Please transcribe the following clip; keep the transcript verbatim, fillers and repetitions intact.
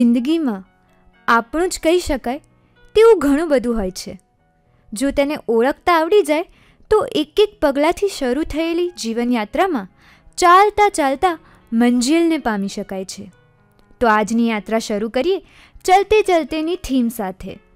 જિંદગીમાં આપણું જ કહી શકાય તેવું ઘણું બધું હોય છે. જો તેને ઓળખતા આવડી જાય તો એક એક પગલાંથી શરૂ થયેલી જીવનયાત્રામાં ચાલતા ચાલતા મંજિલને પામી શકાય છે. તો આજની યાત્રા શરૂ કરીએ ચલતે ચલતેની થીમ સાથે.